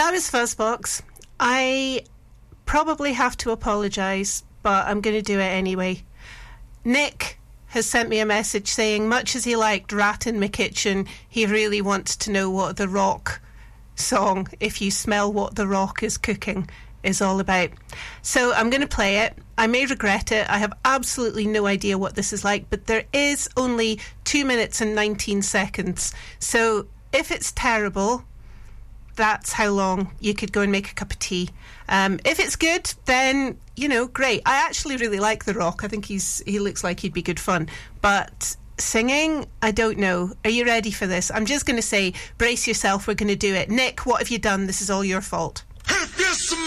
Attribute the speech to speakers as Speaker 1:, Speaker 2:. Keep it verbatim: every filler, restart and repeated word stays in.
Speaker 1: That was Fuzzbox. I probably have to apologise, but I'm going to do it anyway. Nick has sent me a message saying, much as he liked Rat in My Kitchen, he really wants to know what the Rock song, If You Smell What the Rock Is Cooking, is all about. So I'm going to play it. I may regret it. I have absolutely no idea what this is like, but there is only two minutes and nineteen seconds. So if it's terrible, that's how long you could go and make a cup of tea. Um, if it's good, then, you know, great. I actually really like The Rock. I think he's he looks like he'd be good fun. But singing, I don't know. Are you ready for this? I'm just going to say, brace yourself, we're going to do it. Nick, what have you done? This is all your fault.